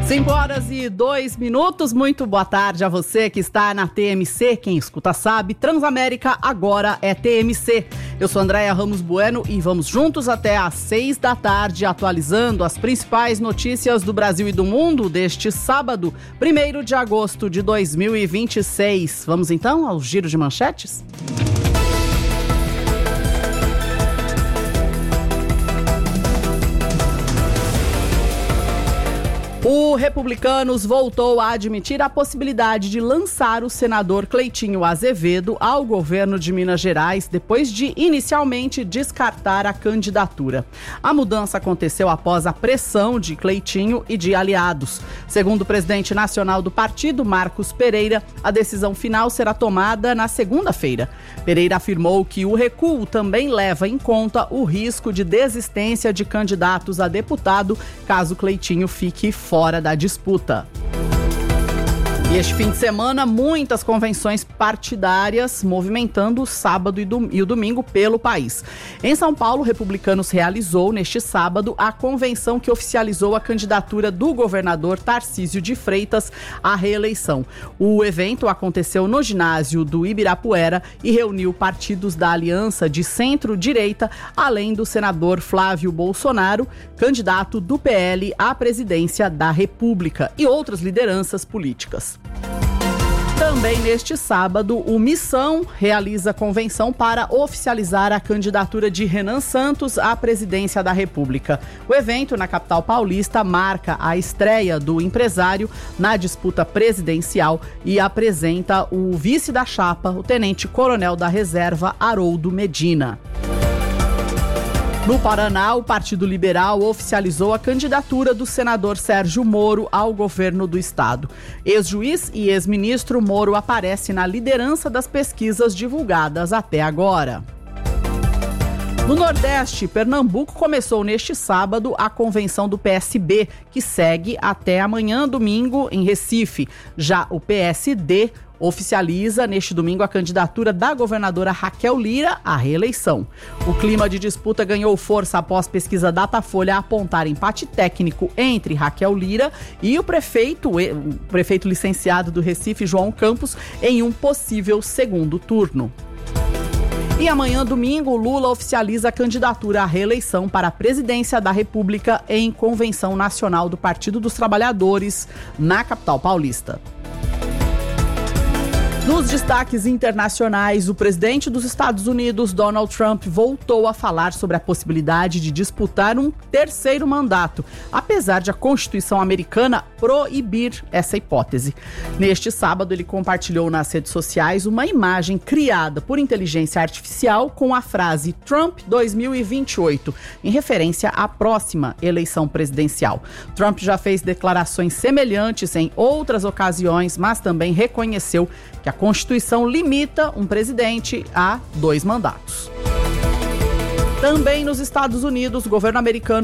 5h02, muito boa tarde a você que está na TMC, quem escuta sabe, Transamérica agora é TMC. Eu sou Andréia Ramos Bueno e vamos juntos até às 6 da tarde, atualizando as principais notícias do Brasil e do mundo deste sábado, 1º de agosto de 2026. Vamos então ao giro de manchetes? O Republicanos voltou a admitir a possibilidade de lançar o senador Cleitinho Azevedo ao governo de Minas Gerais, depois de inicialmente descartar a candidatura. A mudança aconteceu após a pressão de Cleitinho e de aliados. Segundo o presidente nacional do partido, Marcos Pereira, a decisão final será tomada na segunda-feira. Pereira afirmou que o recuo também leva em conta o risco de desistência de candidatos a deputado, caso Cleitinho fique fora da disputa. E este fim de semana, muitas convenções partidárias movimentando o sábado e o domingo pelo país. Em São Paulo, Republicanos realizou neste sábado a convenção que oficializou a candidatura do governador Tarcísio de Freitas à reeleição. O evento aconteceu no ginásio do Ibirapuera e reuniu partidos da aliança de centro-direita, além do senador Flávio Bolsonaro, candidato do PL à presidência da República, e outras lideranças políticas. Também neste sábado, o Missão realiza convenção para oficializar a candidatura de Renan Santos à presidência da República. O evento na capital paulista marca a estreia do empresário na disputa presidencial e apresenta o vice da chapa, o tenente-coronel da reserva, Haroldo Medina. No Paraná, o Partido Liberal oficializou a candidatura do senador Sérgio Moro ao governo do estado. Ex-juiz e ex-ministro, Moro aparece na liderança das pesquisas divulgadas até agora. No Nordeste, Pernambuco começou neste sábado a convenção do PSB, que segue até amanhã, domingo, em Recife. Já o PSD oficializa neste domingo a candidatura da governadora Raquel Lira à reeleição. O clima de disputa ganhou força após pesquisa Datafolha apontar empate técnico entre Raquel Lira e o prefeito licenciado do Recife, João Campos, em um possível segundo turno. E amanhã, domingo, Lula oficializa a candidatura à reeleição para a presidência da República em convenção nacional do Partido dos Trabalhadores na capital paulista. Nos destaques internacionais, o presidente dos Estados Unidos, Donald Trump, voltou a falar sobre a possibilidade de disputar um terceiro mandato, apesar de a Constituição americana proibir essa hipótese. Neste sábado, ele compartilhou nas redes sociais uma imagem criada por inteligência artificial com a frase Trump 2028, em referência à próxima eleição presidencial. Trump já fez declarações semelhantes em outras ocasiões, mas também reconheceu que a Constituição limita um presidente a 2 mandatos. Também nos Estados Unidos, o governo americano